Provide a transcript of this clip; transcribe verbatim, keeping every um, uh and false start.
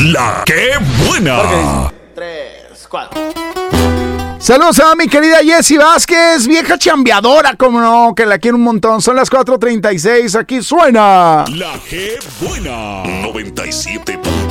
La que buena. Tres, cuatro. Saludos a mi querida Jessie Vázquez, vieja chambeadora, como no, que la quiero un montón. Son las cuatro treinta y seis, aquí suena La que buena. noventa y siete punto